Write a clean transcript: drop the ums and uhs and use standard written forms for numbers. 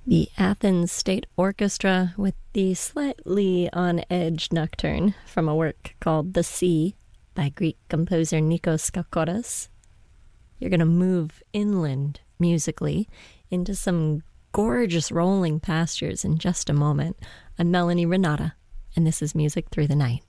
The Athens State Orchestra with the slightly on-edge nocturne from a work called The Sea by Greek composer Nikos Skakoras. You're going to move inland musically into some gorgeous rolling pastures in just a moment. I'm Melanie Renata, and this is Music Through the Night.